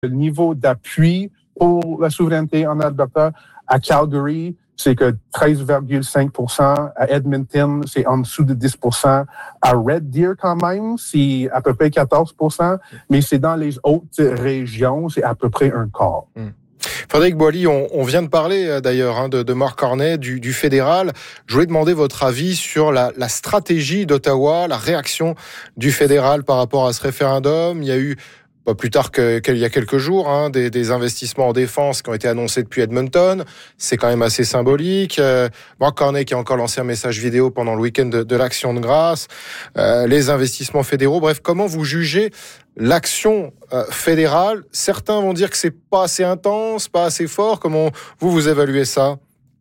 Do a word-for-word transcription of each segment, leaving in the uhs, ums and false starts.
niveau d'appui pour la souveraineté en Alberta. À Calgary, c'est que treize virgule cinq pour cent. À Edmonton, c'est en dessous de dix pour cent. À Red Deer, quand même, c'est à peu près quatorze pour cent. Mais c'est dans les autres régions, c'est à peu près un quart. Mmh. Frédéric Boily, on, on vient de parler d'ailleurs hein, de, de Mark Carney, du, du fédéral. Je voulais demander votre avis sur la, la stratégie d'Ottawa, la réaction du fédéral par rapport à ce référendum. Il y a eu, pas plus tard que, qu'il y a quelques jours, hein, des, des investissements en défense qui ont été annoncés depuis Edmonton. C'est quand même assez symbolique. Euh, Mark Carney qui a encore lancé un message vidéo pendant le week-end de, de l'Action de grâce. Euh, les investissements fédéraux. Bref, comment vous jugez l'action euh, fédérale? Certains vont dire que c'est pas assez intense, pas assez fort. Comment vous, vous évaluez ça?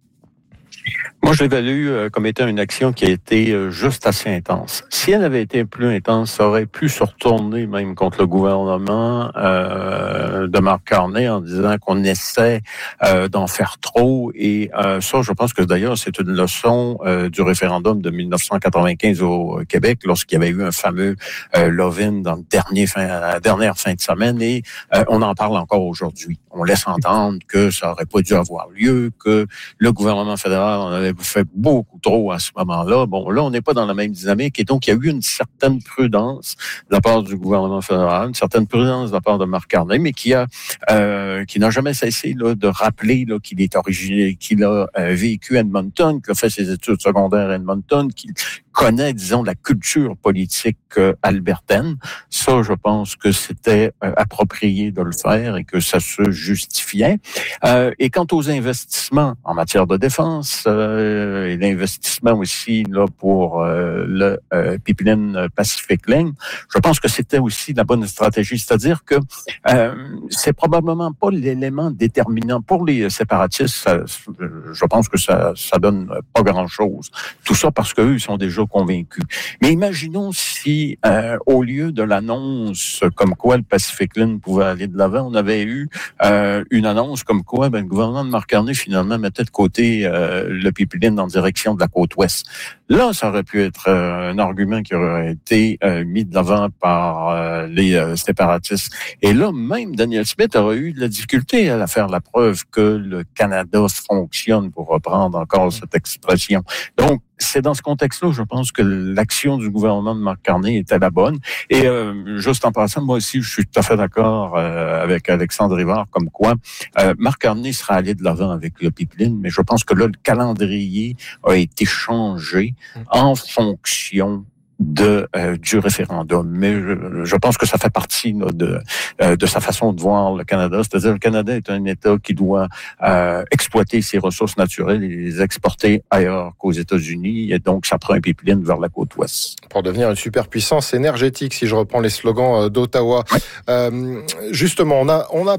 Moi, je l'évalue euh, comme étant une action qui a été euh, juste assez intense. Si elle avait été plus intense, ça aurait pu se retourner même contre le gouvernement euh, de Mark Carney en disant qu'on essaie euh, d'en faire trop. Et euh, ça, je pense que d'ailleurs, c'est une leçon euh, du référendum de dix-neuf cent quatre-vingt-quinze au Québec, lorsqu'il y avait eu un fameux euh, Lovin dans le dernier fin, la dernière fin de semaine. Et euh, on en parle encore aujourd'hui. On laisse entendre que ça aurait pas dû avoir lieu, que le gouvernement fédéral en avait fait beaucoup trop à ce moment-là. Bon, là, on n'est pas dans la même dynamique et donc il y a eu une certaine prudence de la part du gouvernement fédéral, une certaine prudence de la part de Mark Carney, mais qui a euh, qui n'a jamais cessé là, de rappeler là, qu'il est originaire, qu'il a euh, vécu à Edmonton, qu'il a fait ses études secondaires à Edmonton, qu'il connaît, disons, la culture politique euh, albertaine. Ça, je pense que c'était euh, approprié de le faire et que ça se justifiait. Euh, et quant aux investissements en matière de défense, euh, et l'investissement aussi là pour euh, le euh, Pipeline Pacific Link, je pense que c'était aussi la bonne stratégie. C'est-à-dire que euh, c'est probablement pas l'élément déterminant pour les séparatistes. Ça, je pense que ça, ça donne pas grand-chose. Tout ça parce qu'eux, ils sont déjà convaincus. Mais imaginons si, euh, au lieu de l'annonce comme quoi le Pacific Link pouvait aller de l'avant, on avait eu euh, une annonce comme quoi ben, le gouvernement de Mark Carney finalement mettait de côté euh, le pipeline en direction de la côte ouest. Là, ça aurait pu être euh, un argument qui aurait été euh, mis de l'avant par euh, les euh, séparatistes. Et là, même Daniel Smith aurait eu de la difficulté à faire la preuve que le Canada fonctionne, pour reprendre encore cette expression. Donc, c'est dans ce contexte-là, je pense que l'action du gouvernement de Mark Carney était la bonne. Et euh, juste en passant, moi aussi, je suis tout à fait d'accord euh, avec Alexandre Rivard, comme quoi euh, Mark Carney sera allé de l'avant avec le pipeline, mais je pense que là, le calendrier a été changé en fonction de euh, du référendum. Mais je, je pense que ça fait partie là, de euh, de sa façon de voir le Canada. C'est-à-dire le Canada est un État qui doit euh, exploiter ses ressources naturelles et les exporter ailleurs qu'aux États-Unis. Et donc, ça prend un pipeline vers la côte ouest. Pour devenir une superpuissance énergétique, si je reprends les slogans d'Ottawa. Ouais. Euh, justement, on a on a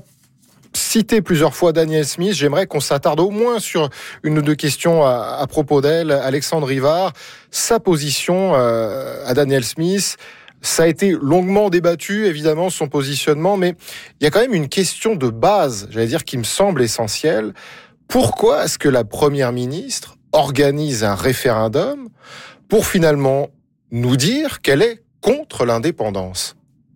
cité plusieurs fois Danielle Smith. J'aimerais qu'on s'attarde au moins sur une ou deux questions à, à propos d'elle. Alexandre Rivard, sa position euh, à Danielle Smith, ça a été longuement débattu, évidemment, son positionnement, mais il y a quand même une question de base, j'allais dire, qui me semble essentielle. Pourquoi est-ce que la première ministre organise un référendum pour finalement nous dire qu'elle est contre l'indépendance ?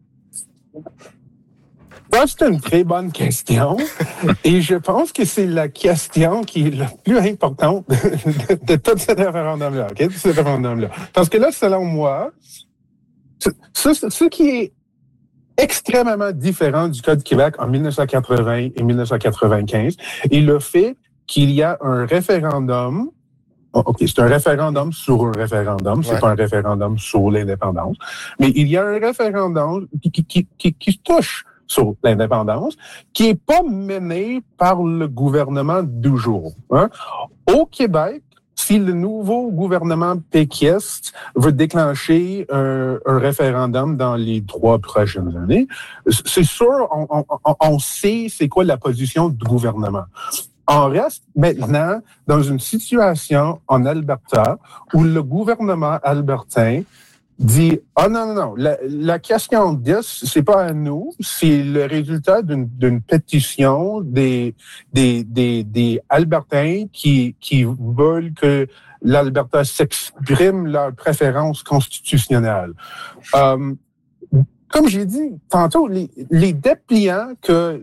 Ça, c'est une très bonne question. Et je pense que c'est la question qui est la plus importante de, de, de tout ce référendum-là. Okay? Ce référendum-là. Parce que là, selon moi, ce, ce, ce qui est extrêmement différent du Code du Québec en dix-neuf cent quatre-vingts et dix-neuf cent quatre-vingt-quinze est le fait qu'il y a un référendum. OK, c'est un référendum sur un référendum, c'est ouais. pas un référendum sur l'indépendance. Mais il y a un référendum qui, qui, qui, qui, qui touche sur l'indépendance, qui est pas mené par le gouvernement du jour. Hein? Au Québec, si le nouveau gouvernement péquiste veut déclencher un, un référendum dans les trois prochaines années, c'est sûr, on, on, on sait c'est quoi la position du gouvernement. On reste maintenant dans une situation en Alberta où le gouvernement albertain dit « Ah oh non, non, non, la, la question dix, c'est pas à nous, c'est le résultat d'une, d'une pétition des, des, des, des Albertains qui, qui veulent que l'Alberta s'exprime leur préférence constitutionnelle. Euh, comme j'ai dit tantôt, les, les dépliants que